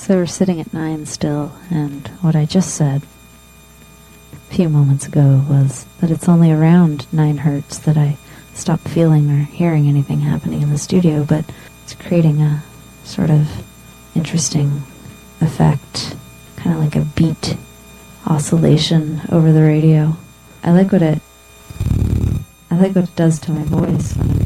So we're sitting at 9 still, and what I just said a few moments ago was that it's only around 9 hertz that I stop feeling or hearing anything happening in the studio, but it's creating a sort of interesting effect, kind of like a beat oscillation over the radio. I like what it does to my voice when